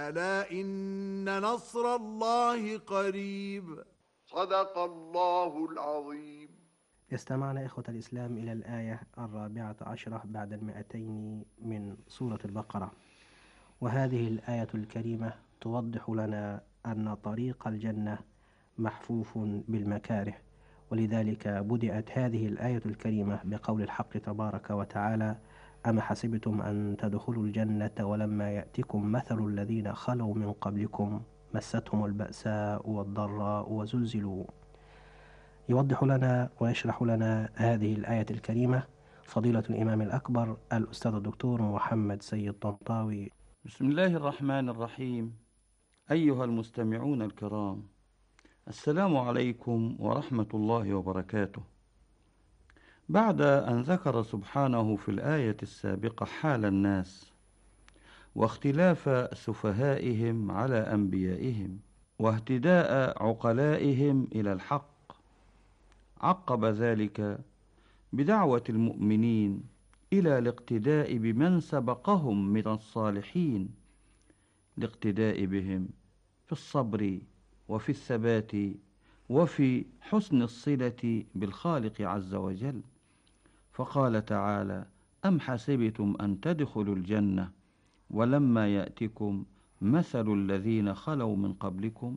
ألا إن نصر الله قريب. صدق الله العظيم. استمعنا إخوة الإسلام إلى الآية 14 بعد 200 من سورة البقرة، وهذه الآية الكريمة توضح لنا أن طريق الجنة محفوف بالمكاره، ولذلك بدأت هذه الآية الكريمة بقول الحق تبارك وتعالى: أم حسبتم أن تدخلوا الجنة ولما يأتكم مثل الذين خلوا من قبلكم مستهم البأساء والضراء وزلزلوا. يوضح لنا ويشرح لنا هذه الآية الكريمة فضيلة الإمام الأكبر الأستاذ الدكتور محمد سيد طنطاوي. بسم الله الرحمن الرحيم. أيها المستمعون الكرام، السلام عليكم ورحمة الله وبركاته. بعد أن ذكر سبحانه في الآية السابقة حال الناس واختلاف سفهائهم على أنبيائهم واهتداء عقلائهم إلى الحق، عقب ذلك بدعوة المؤمنين إلى الاقتداء بمن سبقهم من الصالحين، الاقتداء بهم في الصبر وفي الثبات وفي حسن الصلة بالخالق عز وجل. فقال تعالى: أم حسبتم أن تدخلوا الجنة ولما يأتكم مثل الذين خلوا من قبلكم.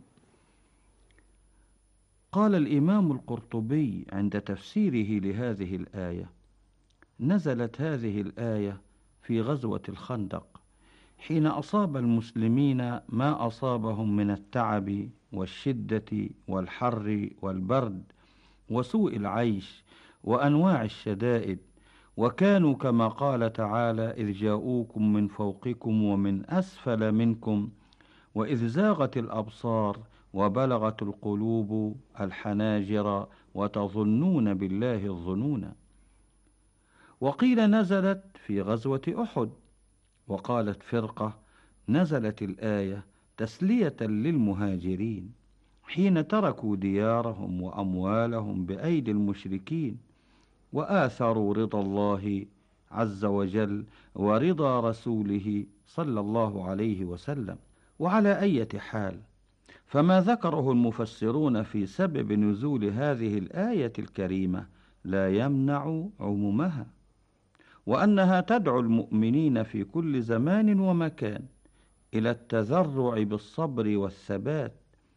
قال الإمام القرطبي عند تفسيره لهذه الآية: نزلت هذه الآية في غزوة الخندق، حين أصاب المسلمين ما أصابهم من التعب والشدة والحر والبرد وسوء العيش وأنواع الشدائد، وكانوا كما قال تعالى: إذ جاءوكم من فوقكم ومن أسفل منكم وإذ زاغت الأبصار وبلغت القلوب الحناجر وتظنون بالله الظنون. وقيل نزلت في غزوة أحد، وقالت فرقة: نزلت الآية تسلية للمهاجرين حين تركوا ديارهم وأموالهم بأيدي المشركين وآثروا رضا الله عز وجل ورضا رسوله صلى الله عليه وسلم. وعلى أي حال، فما ذكره المفسرون في سبب نزول هذه الآية الكريمة لا يمنع عمومها، وأنها تدعو المؤمنين في كل زمان ومكان إلى التذرع بالصبر والثبات،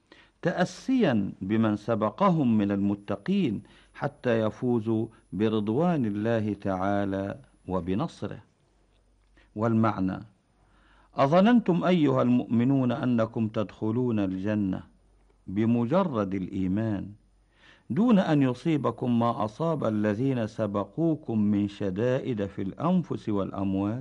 تأسيا بمن سبقهم من المتقين حتى يفوزوا برضوان الله تعالى وبنصره. والمعنى: أظننتم أيها المؤمنون أنكم تدخلون الجنة بمجرد الإيمان دون أن يصيبكم ما أصاب الذين سبقوكم من شدائد في الأنفس والأموال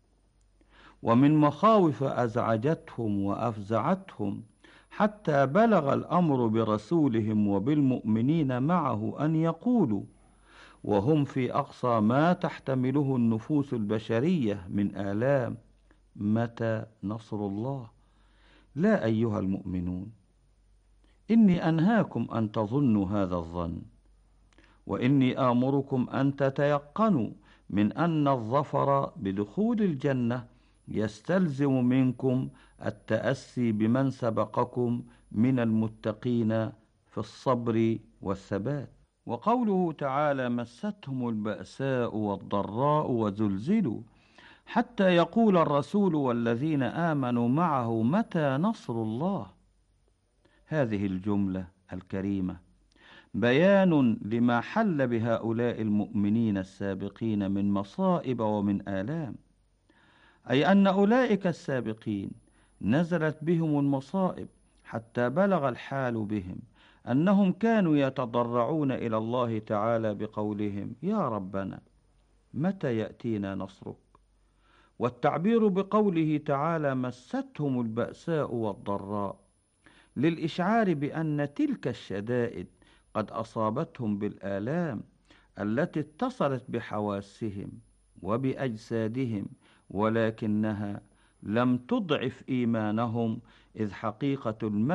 ومن مخاوف أزعجتهم وأفزعتهم، حتى بلغ الأمر برسولهم وبالمؤمنين معه أن يقولوا وهم في أقصى ما تحتمله النفوس البشرية من آلام: متى نصر الله؟ لا أيها المؤمنون، إني أنهاكم أن تظنوا هذا الظن، وإني آمركم أن تتيقنوا من أن الظفر بدخول الجنة يستلزم منكم التأسي بمن سبقكم من المتقين في الصبر والثبات. وقوله تعالى: مستهم البأساء والضراء وزلزلوا، حتى يقول الرسول والذين آمنوا معه متى نصر الله. هذه الجملة الكريمة بيان لما حل بهؤلاء المؤمنين السابقين من مصائب ومن آلام، أي أن أولئك السابقين نزلت بهم المصائب حتى بلغ الحال بهم أنهم كانوا يتضرعون إلى الله تعالى بقولهم: يا ربنا متى يأتينا نصرك؟ والتعبير بقوله تعالى: مستهم البأساء والضراء، للإشعار بأن تلك الشدائد قد أصابتهم بالآلام التي اتصلت بحواسهم وبأجسادهم، ولكنها لم تضعف إيمانهم، إذ حقيقة